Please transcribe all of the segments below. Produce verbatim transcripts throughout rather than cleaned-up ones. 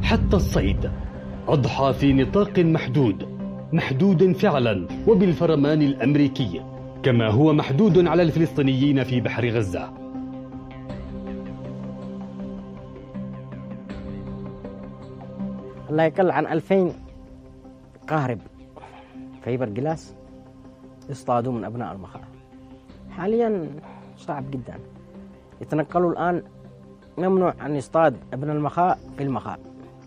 حتى الصيد أضحى في نطاق محدود، محدود فعلا وبالفرمان الأمريكي، كما هو محدود على الفلسطينيين في بحر غزة. الله يقل عن ألفين قارب فيبر جلاس يصطادوا من أبناء المخا. حاليا صعب جدا، يتنقلوا الآن، ممنوع أن يصطاد ابن المخاء في المخاء،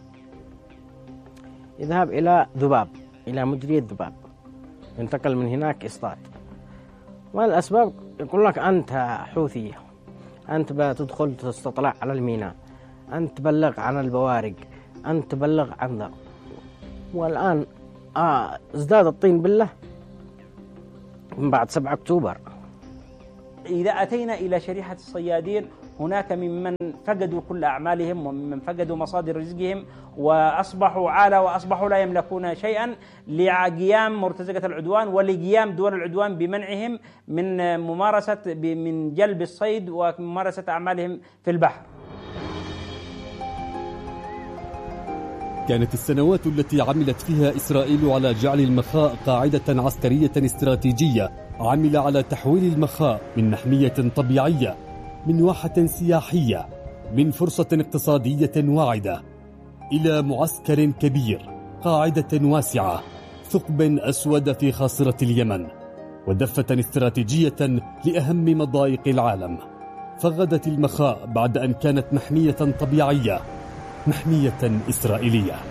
يذهب إلى ذباب، إلى مجري الذباب، ينتقل من هناك يصطاد. والأسباب يقول لك أنت حوثي، أنت بتدخل تستطلع على الميناء، أنت تبلغ عن البوارق، أنت تبلغ عن ذا. والآن آه ازداد الطين بالله من بعد سبعة أكتوبر. إذا أتينا إلى شريحة الصيادين، هناك ممن فقدوا كل أعمالهم وممن فقدوا مصادر رزقهم وأصبحوا عالة وأصبحوا لا يملكون شيئا لقيام مرتزقة العدوان ولقيام دول العدوان بمنعهم من ممارسة من جلب الصيد وممارسة أعمالهم في البحر. كانت السنوات التي عملت فيها إسرائيل على جعل المخاء قاعدة عسكرية استراتيجية، عمل على تحويل المخاء من محمية طبيعية، من واحة سياحية، من فرصة اقتصادية واعدة، إلى معسكر كبير، قاعدة واسعة، ثقب أسود في خاصرة اليمن، ودفة استراتيجية لأهم مضايق العالم. فغدت المخاء بعد أن كانت محمية طبيعية، محمية إسرائيلية.